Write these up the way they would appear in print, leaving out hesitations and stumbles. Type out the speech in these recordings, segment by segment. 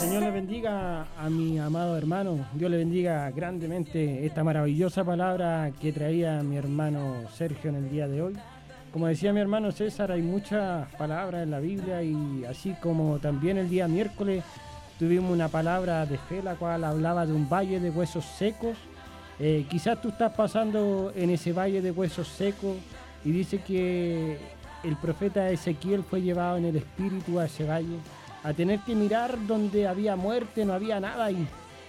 Señor le bendiga a mi amado hermano. Dios le bendiga grandemente esta maravillosa palabra que traía mi hermano Sergio en el día de hoy. Como decía mi hermano César, hay muchas palabras en la Biblia y así como también el día miércoles tuvimos una palabra de fe, la cual hablaba de un valle de huesos secos. Quizás tú estás pasando en ese valle de huesos secos y dice que el profeta Ezequiel fue llevado en el espíritu a ese valle, a tener que mirar donde había muerte, no había nada ahí.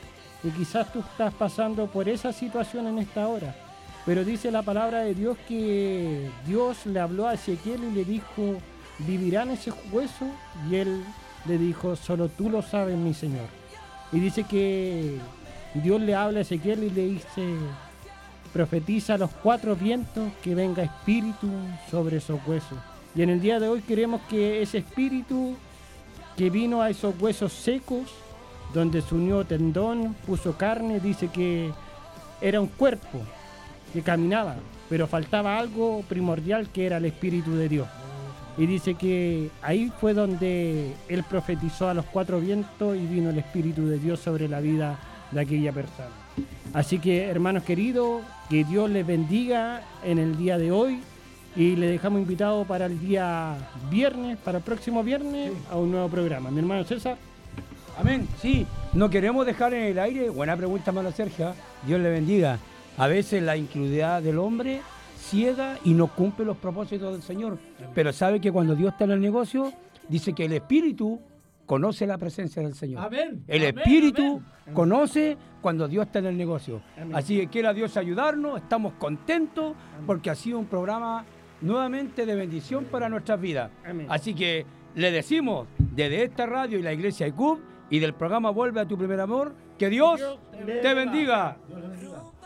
Y quizás tú estás pasando por esa situación en esta hora. Pero dice la palabra de Dios que Dios le habló a Ezequiel y le dijo, ¿vivirán esos huesos? Y él le dijo, solo tú lo sabes, mi Señor. Y dice que Dios le habla a Ezequiel y le dice, profetiza a los cuatro vientos que venga espíritu sobre esos huesos. Y en el día de hoy queremos que ese espíritu que vino a esos huesos secos, donde se unió tendón, puso carne, dice que era un cuerpo que caminaba, pero faltaba algo primordial que era el Espíritu de Dios. Y dice que ahí fue donde él profetizó a los cuatro vientos y vino el Espíritu de Dios sobre la vida de aquella persona. Así que, hermanos queridos, que Dios les bendiga en el día de hoy. Y le dejamos invitado para el día viernes, para el próximo viernes, sí, a un nuevo programa. Mi hermano César. Amén, sí, no queremos dejar en el aire, buena pregunta, hermano Sergio, Dios le bendiga. A veces la incredulidad del hombre ciega y no cumple los propósitos del Señor, pero sabe que cuando Dios está en el negocio, dice que el Espíritu conoce la presencia del Señor. Amén. El Amén, Espíritu amén. Conoce cuando Dios está en el negocio. Amén. Así que quiera Dios ayudarnos, estamos contentos porque ha sido un programa nuevamente de bendición para nuestras vidas. Amén. Así que le decimos desde esta radio y la iglesia ICUB y del programa Vuelve a tu primer amor, que Dios te bendiga. Dios le bendiga.